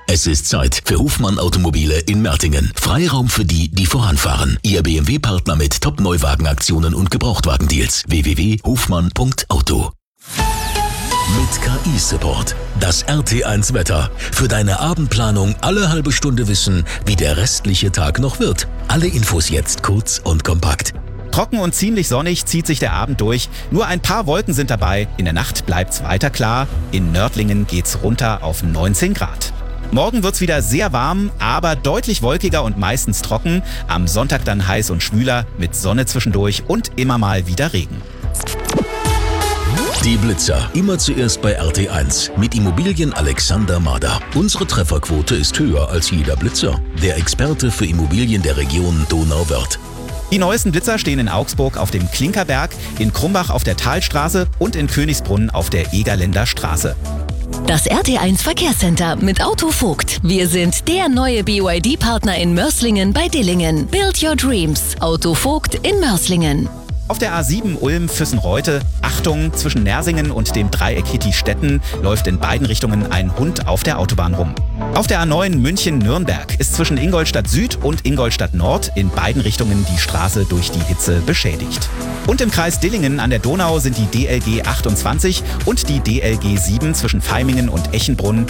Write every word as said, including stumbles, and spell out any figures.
Es ist Zeit für Hofmann Automobile in Mertingen. Freiraum für die, die voranfahren. Ihr B M W-Partner mit Top-Neuwagenaktionen und Gebrauchtwagendeals. w w w punkt hofmann punkt auto. Mit K I-Support. Das R T eins Wetter. Für deine Abendplanung alle halbe Stunde wissen, wie der restliche Tag noch wird. Alle Infos jetzt kurz und kompakt. Trocken und ziemlich sonnig zieht sich der Abend durch. Nur ein paar Wolken sind dabei. In der Nacht bleibt's weiter klar. In Nördlingen geht's runter auf neunzehn Grad. Morgen wird's wieder sehr warm, aber deutlich wolkiger und meistens trocken. Am Sonntag dann heiß und schwüler mit Sonne zwischendurch und immer mal wieder Regen. Die Blitzer. Immer zuerst bei R T eins. Mit Immobilien Alexander Mader. Unsere Trefferquote ist höher als jeder Blitzer. Der Experte für Immobilien der Region Donauwörth. Die neuesten Blitzer stehen in Augsburg auf dem Klinkerberg, in Krumbach auf der Talstraße und in Königsbrunn auf der Egerländer Straße. Das R T eins Verkehrscenter mit Auto Vogt. Wir sind der neue B Y D-Partner in Mörslingen bei Dillingen. Build your dreams. Auto Vogt in Mörslingen. Auf der A sieben Ulm-Füssen-Reute, Achtung, zwischen Nersingen und dem Dreieck Hitti-Stetten läuft in beiden Richtungen ein Hund auf der Autobahn rum. Auf der A neun München-Nürnberg ist zwischen Ingolstadt Süd und Ingolstadt Nord in beiden Richtungen die Straße durch die Hitze beschädigt. Und im Kreis Dillingen an der Donau sind die D L G achtundzwanzig und die D L G sieben zwischen Vaimingen und Echenbrunn